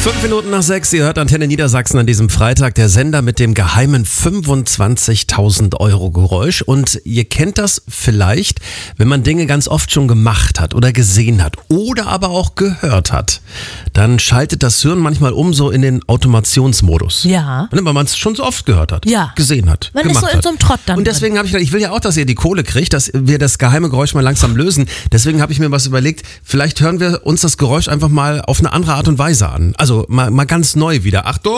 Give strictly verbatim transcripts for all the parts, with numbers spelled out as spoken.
Fünf Minuten nach sechs, ihr hört Antenne Niedersachsen an diesem Freitag, der Sender mit dem geheimen fünfundzwanzigtausend Euro Geräusch. Und ihr kennt das vielleicht, wenn man Dinge ganz oft schon gemacht hat oder gesehen hat oder aber auch gehört hat. Dann schaltet das Hirn manchmal um so in den Automationsmodus. Ja. Weil man es schon so oft gehört hat, Ja. gesehen hat, Man ist gemacht so in so einem Trott dann. Und deswegen habe ich gedacht, ich will ja auch, dass ihr die Kohle kriegt, dass wir das geheime Geräusch mal langsam lösen. Deswegen habe ich mir was überlegt, vielleicht hören wir uns das Geräusch einfach mal auf eine andere Art und Weise an. Also mal, mal ganz neu wieder. Achtung!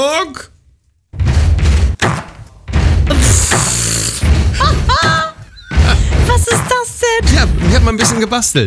Was ist das denn? Ja, ich habe mal ein bisschen gebastelt.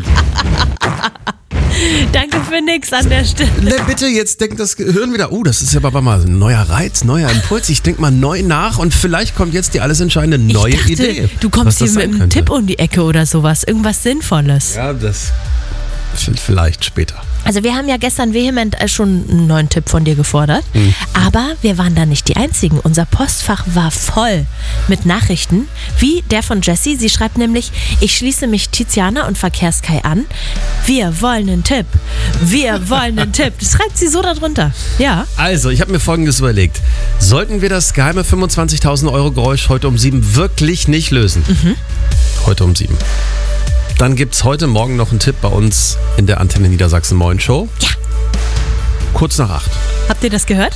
Danke für nix an der Stelle. Ne, bitte, jetzt denkt das Gehirn wieder, oh, das ist ja aber mal ein neuer Reiz, neuer Impuls. Ich denke mal neu nach und vielleicht kommt jetzt die alles entscheidende neue ich dachte, Idee. du kommst was hier das mit sein einem könnte. Tipp um die Ecke oder sowas. Irgendwas Sinnvolles. Ja, das vielleicht später. Also wir haben ja gestern vehement äh, schon einen neuen Tipp von dir gefordert, Mhm. aber wir waren da nicht die Einzigen. Unser Postfach war voll mit Nachrichten, wie der von Jessie. Sie schreibt nämlich, ich schließe mich Tiziana und Verkehrskai an. Wir wollen einen Tipp. Wir wollen einen Tipp. Das schreibt sie so darunter. Ja. Also, ich habe mir Folgendes überlegt. Sollten wir das geheime fünfundzwanzigtausend Euro Geräusch heute um sieben wirklich nicht lösen? Mhm. Heute um sieben. Dann gibt's heute Morgen noch einen Tipp bei uns in der Antenne Niedersachsen Moin Show. Ja. Kurz nach acht. Habt ihr das gehört?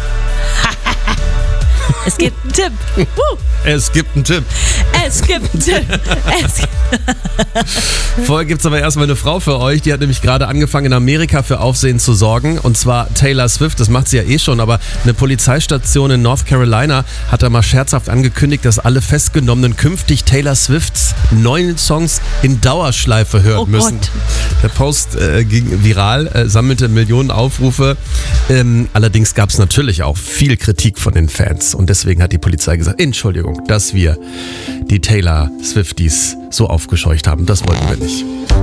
Es gibt einen Tipp. Woo. Es gibt einen Tipp. Es gibt einen Tipp. Es Vorher gibt's aber erstmal eine Frau für euch, die hat nämlich gerade angefangen in Amerika für Aufsehen zu sorgen, und zwar Taylor Swift. Das macht sie ja eh schon, aber eine Polizeistation in North Carolina hat da mal scherzhaft angekündigt, dass alle Festgenommenen künftig Taylor Swifts neuen Songs in Dauerschleife hören Oh müssen. Gott. Der Post äh, ging viral, äh, sammelte Millionen Aufrufe. Ähm, allerdings gab's natürlich auch viel Kritik von den Fans, und deswegen hat die Polizei gesagt, Entschuldigung, dass wir die Taylor Swifties so aufgescheucht haben. Das wollten wir nicht.